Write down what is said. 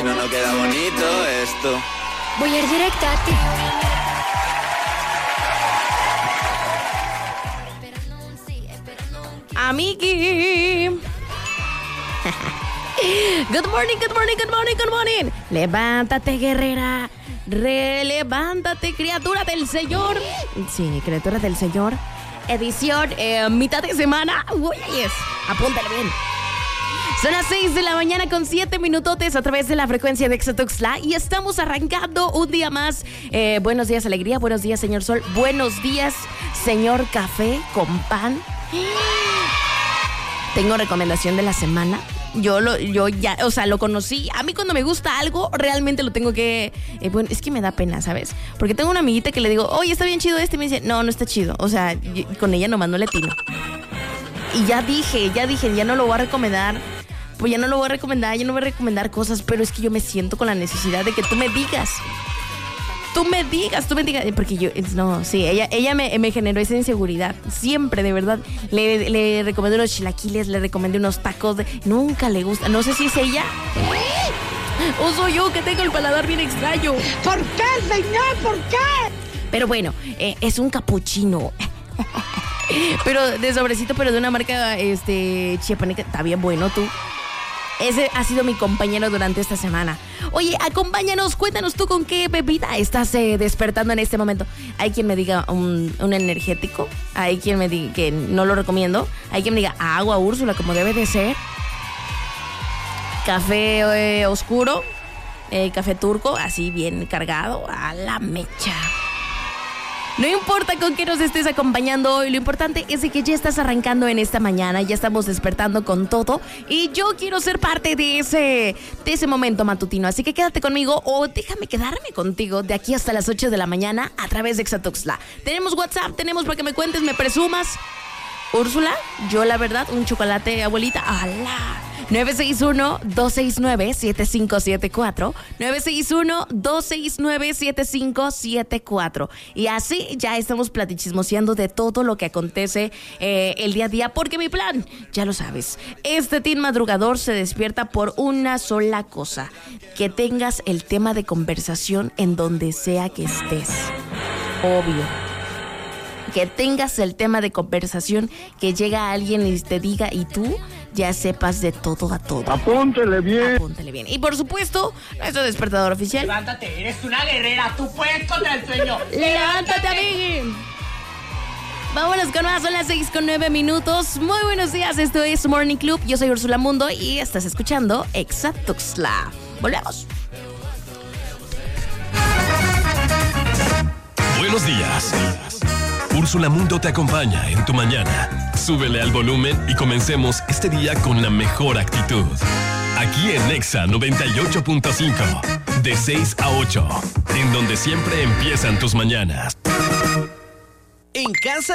No queda bonito esto. Voy a ir directa a ti. Amigui. Good morning, good morning, good morning, good morning. Levántate, guerrera. Levántate, criatura del Señor. Sí, criatura del Señor. Edición mitad de semana. Uy, yes. Apúntale bien. Son las 6 de la mañana con 7 minutotes a través de la frecuencia de Exatuxtla y estamos arrancando un día más. Buenos días, alegría. Buenos días, señor Sol. Buenos días, señor Café con pan. Tengo recomendación de la semana. Yo ya, o sea, lo conocí. A mí cuando me gusta algo, realmente lo tengo que... bueno, es que me da pena, ¿sabes? Porque tengo una amiguita que le digo, oye, está bien chido este. Y me dice, no está chido. O sea, con ella nomás no le tino. Y ya dije, ya no lo voy a recomendar. Pues ya no lo voy a recomendar, ya no voy a recomendar cosas. Pero es que yo me siento con la necesidad de que tú me digas. Porque yo, no, sí, ella me generó esa inseguridad. Siempre, de verdad. Le recomendé unos chilaquiles, le recomendé unos tacos. Nunca le gusta. No sé si es ella o soy yo que tengo el paladar bien extraño. ¿Por qué, señor? ¿Por qué? Pero bueno, es un capuchino. Pero de sobrecito, pero de una marca chiapaneca. Está bien bueno, tú. Ese ha sido mi compañero durante esta semana. Oye, acompáñanos, cuéntanos tú con qué bebida estás despertando en este momento. Hay quien me diga un energético, hay quien me diga que no lo recomiendo, hay quien me diga agua Úrsula como debe de ser, café oscuro, café turco, así bien cargado, a la mecha. No importa con qué nos estés acompañando hoy, lo importante es de que ya estás arrancando en esta mañana, ya estamos despertando con todo y yo quiero ser parte de ese momento matutino, así que quédate conmigo o déjame quedarme contigo de aquí hasta las 8 de la mañana a través de Exatuxtla. Tenemos WhatsApp, tenemos para que me cuentes, me presumas. Úrsula, yo la verdad, un chocolate, abuelita, ¡ala! 961-269-7574 961-269-7574 y así ya estamos platichismoseando de todo lo que acontece el día a día, porque mi plan, ya lo sabes, este team madrugador se despierta por una sola cosa: que tengas el tema de conversación en donde sea que estés. Obvio. Que tengas el tema de conversación, que llega alguien y te diga y tú ya sepas de todo a todo. Apúntele bien. Y por supuesto, nuestro despertador oficial. Levántate, eres una guerrera, tú puedes contra el sueño. ¡Levántate, amigui! Vámonos con más, son las 6:09 minutos. Muy buenos días, esto es Morning Club. Yo soy Úrsula Mundo y estás escuchando Exatuxtla. Volvemos. Buenos días. Úrsula Mundo te acompaña en tu mañana. Súbele al volumen y comencemos este día con la mejor actitud. Aquí en Nexa 98.5, de 6 a 8, en donde siempre empiezan tus mañanas. En casa